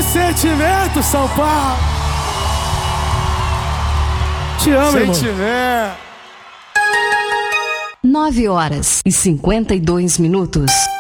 Sentimento, São Paulo. Te amo, irmão. Sentimento. 9h52.